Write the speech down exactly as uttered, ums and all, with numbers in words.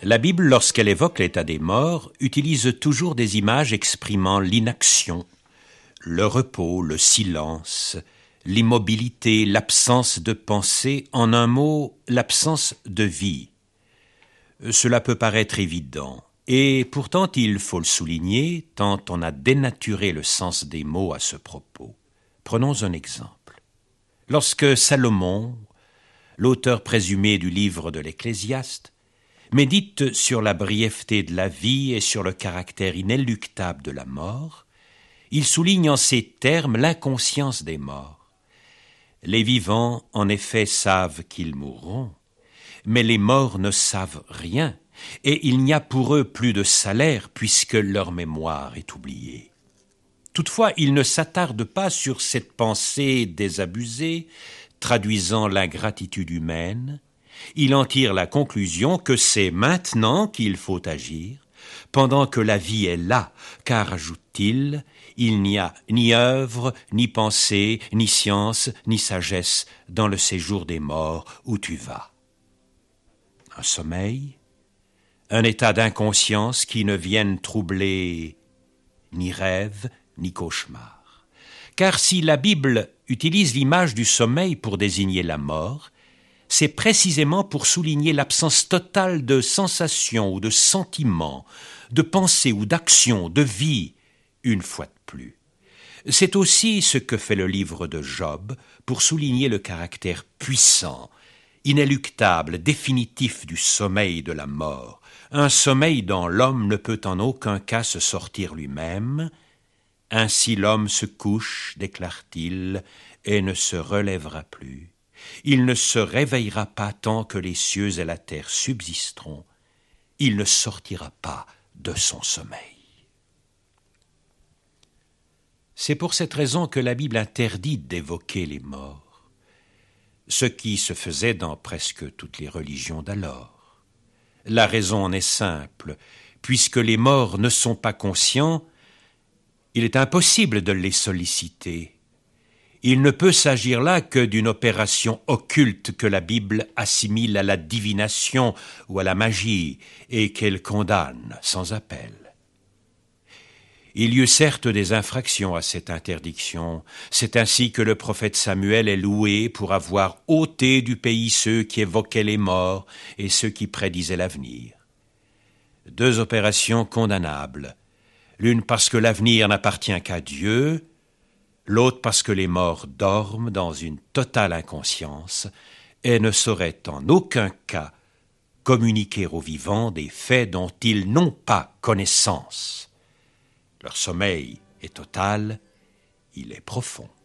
La Bible, lorsqu'elle évoque l'état des morts, utilise toujours des images exprimant l'inaction, le repos, le silence, l'immobilité, l'absence de pensée, en un mot, l'absence de vie. Cela peut paraître évident, et pourtant il faut le souligner, tant on a dénaturé le sens des mots à ce propos. Prenons un exemple. Lorsque Salomon, l'auteur présumé du livre de l'Ecclésiaste, médite sur la brièveté de la vie et sur le caractère inéluctable de la mort, il souligne en ces termes l'inconscience des morts. Les vivants, en effet, savent qu'ils mourront, mais les morts ne savent rien, et il n'y a pour eux plus de salaire puisque leur mémoire est oubliée. Toutefois, il ne s'attarde pas sur cette pensée désabusée, traduisant l'ingratitude humaine. Il en tire la conclusion que c'est maintenant qu'il faut agir, pendant que la vie est là, car, ajoute-t-il, il n'y a ni œuvre, ni pensée, ni science, ni sagesse dans le séjour des morts où tu vas. Un sommeil, un état d'inconscience qui ne viennent troubler ni rêve, ni cauchemar. Car si la Bible utilise l'image du sommeil pour désigner la mort, c'est précisément pour souligner l'absence totale de sensations ou de sentiments, de pensées ou d'actions, de vie, une fois de plus. C'est aussi ce que fait le livre de Job pour souligner le caractère puissant, inéluctable, définitif du sommeil de la mort, un sommeil dont l'homme ne peut en aucun cas se sortir lui-même. Ainsi l'homme se couche, déclare-t-il, et ne se relèvera plus. Il ne se réveillera pas tant que les cieux et la terre subsisteront. Il ne sortira pas de son sommeil. C'est pour cette raison que la Bible interdit d'évoquer les morts, ce qui se faisait dans presque toutes les religions d'alors. La raison en est simple, puisque les morts ne sont pas conscients, il est impossible de les solliciter. Il ne peut s'agir là que d'une opération occulte que la Bible assimile à la divination ou à la magie et qu'elle condamne sans appel. Il y eut certes des infractions à cette interdiction. C'est ainsi que le prophète Samuel est loué pour avoir ôté du pays ceux qui évoquaient les morts et ceux qui prédisaient l'avenir. Deux opérations condamnables, l'une parce que l'avenir n'appartient qu'à Dieu, l'autre parce que les morts dorment dans une totale inconscience et ne sauraient en aucun cas communiquer aux vivants des faits dont ils n'ont pas connaissance. Leur sommeil est total, il est profond.